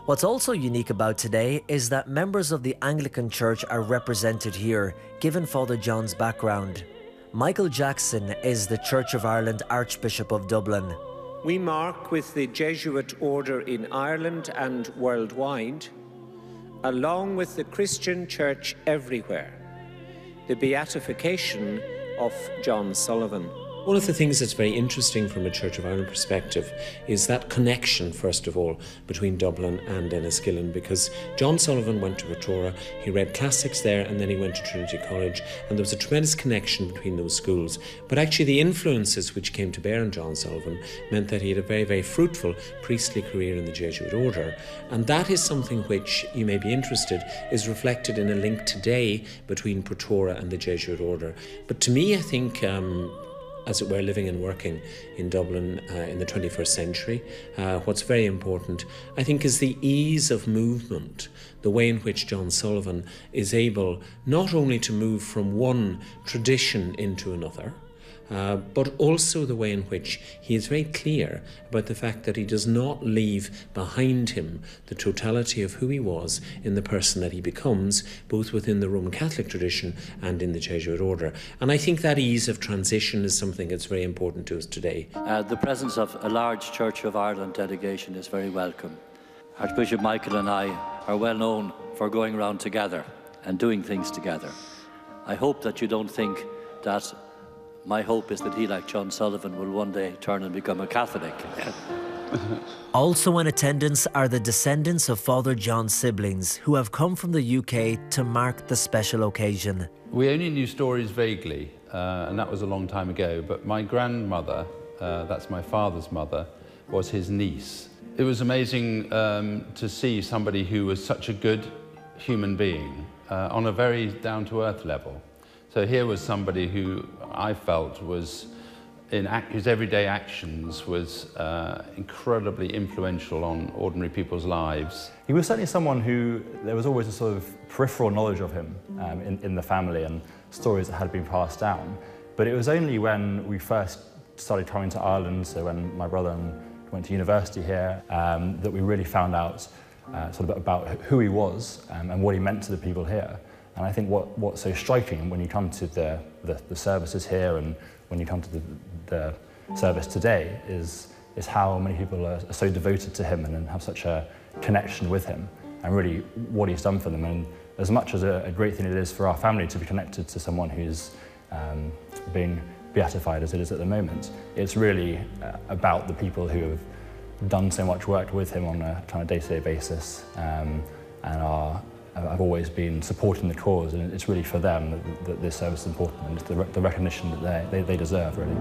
What's also unique about today is that members of the Anglican Church are represented here, given Father John's background. Michael Jackson is the Church of Ireland Archbishop of Dublin. We mark with the Jesuit order in Ireland and worldwide, along with the Christian Church everywhere, the beatification of John Sullivan. One of the things that's very interesting from a Church of Ireland perspective is that connection, first of all, between Dublin and Enniskillen, because John Sullivan went to Rotorua, he read classics there, and then he went to Trinity College, and there was a tremendous connection between those schools. But actually the influences which came to bear on John Sullivan meant that he had a very, very fruitful priestly career in the Jesuit order. And that is something which, you may be interested, is reflected in a link today between Rotorua and the Jesuit order. But to me, I think, as it were, living and working in Dublin in the 21st century, what's very important, I think, is the ease of movement, the way in which John Sullivan is able not only to move from one tradition into another, but also the way in which he is very clear about the fact that he does not leave behind him the totality of who he was in the person that he becomes, both within the Roman Catholic tradition and in the Jesuit order. And I think that ease of transition is something that's very important to us today. The presence of a large Church of Ireland delegation is very welcome. Archbishop Michael and I are well known for going around together and doing things together. I hope that you don't think that my hope is that he, like John Sullivan, will one day turn and become a Catholic. Also in attendance are the descendants of Father John's siblings, who have come from the UK to mark the special occasion. We only knew stories vaguely, and that was a long time ago, but my grandmother, that's my father's mother, was his niece. It was amazing to see somebody who was such a good human being on a very down-to-earth level. So here was somebody who I felt was, in his everyday actions, was incredibly influential on ordinary people's lives. He was certainly someone who, there was always a sort of peripheral knowledge of him in the family and stories that had been passed down. But it was only when we first started coming to Ireland, so when my brother went to university here, that we really found out sort of about who he was and what he meant to the people here. And I think what's so striking when you come to the services here and when you come to the service today is how many people are so devoted to him and have such a connection with him and really what he's done for them. And as much as a great thing it is for our family to be connected to someone who's being beatified as it is at the moment, it's really about the people who have done so much work with him on a kind of day-to-day basis and I've always been supporting the cause, and it's really for them that this service is important, and it's the recognition that they deserve, really.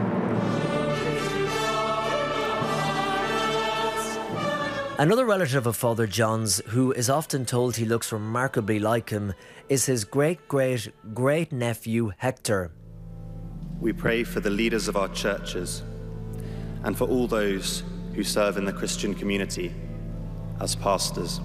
Another relative of Father John's, who is often told he looks remarkably like him, is his great-great-great-nephew Hector. We pray for the leaders of our churches and for all those who serve in the Christian community as pastors.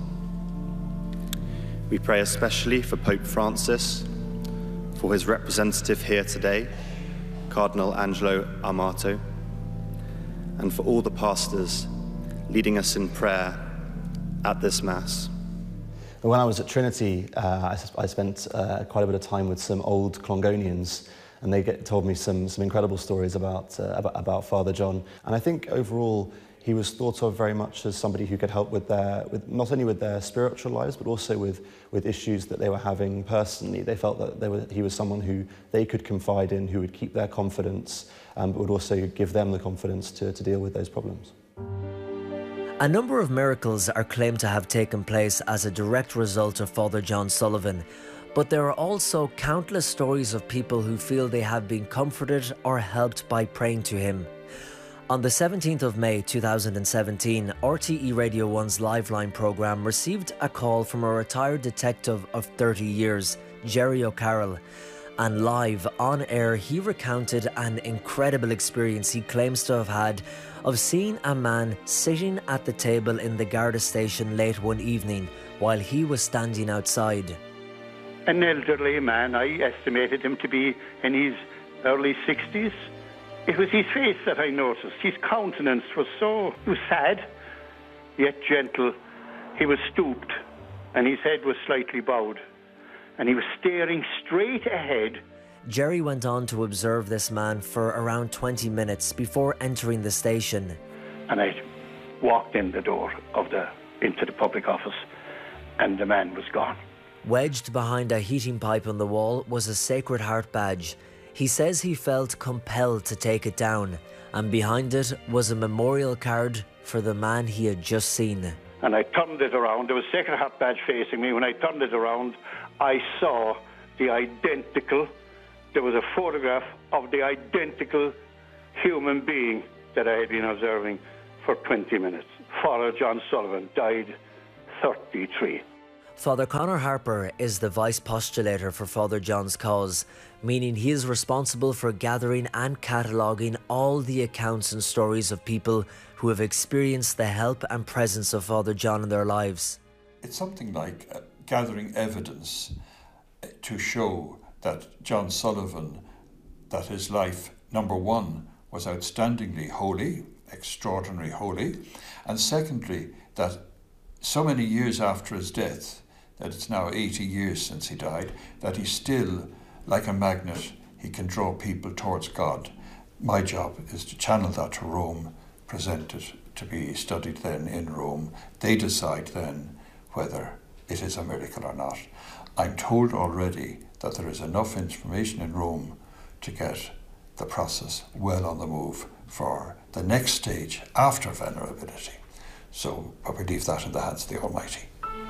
We pray especially for Pope Francis, for his representative here today, Cardinal Angelo Amato, and for all the pastors leading us in prayer at this Mass. When I was at Trinity, I spent quite a bit of time with some old Clongonians, and they told me some incredible stories about Father John. And I think overall, he was thought of very much as somebody who could help with not only with their spiritual lives, but also with issues that they were having personally. They felt that he was someone who they could confide in, who would keep their confidence, but would also give them the confidence to deal with those problems. A number of miracles are claimed to have taken place as a direct result of Father John Sullivan, but there are also countless stories of people who feel they have been comforted or helped by praying to him. On the 17th of May 2017, RTE Radio 1's Liveline programme received a call from a retired detective of 30 years, Jerry O'Carroll, and live on air he recounted an incredible experience he claims to have had of seeing a man sitting at the table in the Garda station late one evening while he was standing outside. An elderly man, I estimated him to be in his early 60s. It was his face that I noticed. His countenance was sad, yet gentle, He was stooped, and his head was slightly bowed, and he was staring straight ahead. Jerry went on to observe this man for around 20 minutes before entering the station. And I walked in the door into the public office, and the man was gone. Wedged behind a heating pipe on the wall was a Sacred Heart badge. He says he felt compelled to take it down, and behind it was a memorial card for the man he had just seen. And I turned it around. There was a Sacred Heart badge facing me. When I turned it around, I saw there was a photograph of the identical human being that I had been observing for 20 minutes. Father John Sullivan died 33. Father Conor Harper is the vice postulator for Father John's cause, meaning he is responsible for gathering and cataloguing all the accounts and stories of people who have experienced the help and presence of Father John in their lives. It's something like gathering evidence to show that John Sullivan, that his life, number one, was outstandingly holy, extraordinarily holy, and secondly, that so many years after his death, that it's now 80 years since he died, that he's still, like a magnet, he can draw people towards God. My job is to channel that to Rome, present it to be studied then in Rome. They decide then whether it is a miracle or not. I'm told already that there is enough information in Rome to get the process well on the move for the next stage after venerability. So, but we leave that in the hands of the Almighty.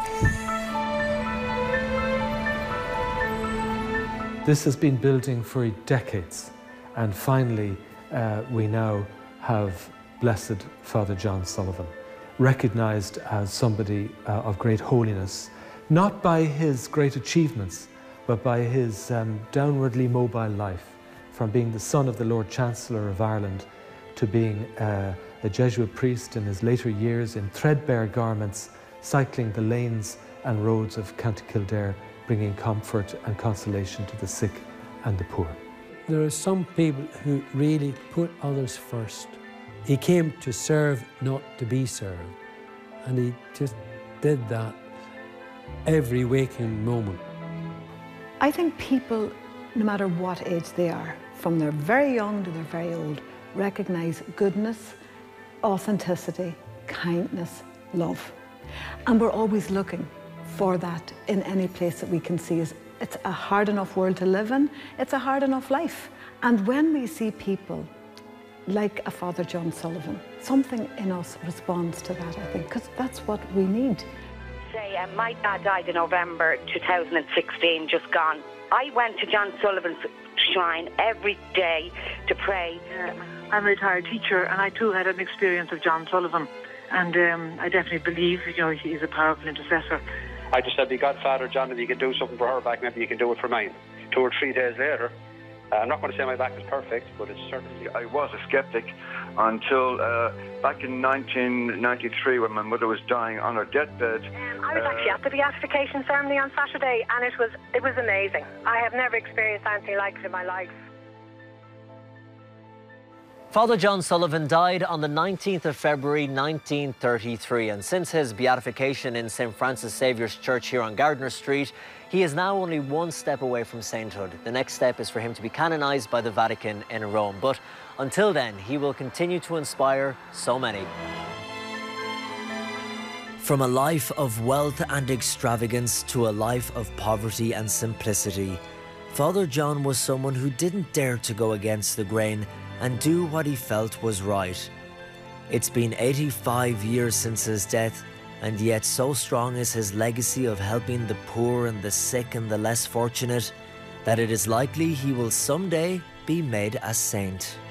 This has been building for decades, and finally we now have Blessed Father John Sullivan, recognised as somebody of great holiness, not by his great achievements, but by his downwardly mobile life, from being the son of the Lord Chancellor of Ireland to being a Jesuit priest in his later years in threadbare garments, cycling the lanes and roads of County Kildare, bringing comfort and consolation to the sick and the poor. There are some people who really put others first. He came to serve, not to be served. And he just did that every waking moment. I think people, no matter what age they are, from their very young to their very old, recognise goodness, authenticity, kindness, love. And we're always looking for that in any place that we can see. It's a hard enough world to live in, it's a hard enough life. And when we see people like a Father John Sullivan, something in us responds to that, I think, because that's what we need. My dad died in November 2016, just gone. I went to John Sullivan's shrine every day to pray. I'm a retired teacher, and I too had an experience of John Sullivan, and I definitely believe, he's a powerful intercessor. I just said, God, Father John, if you can do something for her back, maybe you can do it for mine. 2 or 3 days later, I'm not going to say my back is perfect, but it's certainly... I was a skeptic until back in 1993 when my mother was dying on her deathbed. I was actually at the beatification ceremony on Saturday, and it was amazing. I have never experienced anything like it in my life. Father John Sullivan died on the 19th of February 1933, and since his beatification in St. Francis Xavier's Church here on Gardiner Street, he is now only one step away from sainthood. The next step is for him to be canonised by the Vatican in Rome. But until then, he will continue to inspire so many. From a life of wealth and extravagance to a life of poverty and simplicity, Father John was someone who didn't dare to go against the grain and do what he felt was right. It's been 85 years since his death, and yet so strong is his legacy of helping the poor and the sick and the less fortunate that it is likely he will someday be made a saint.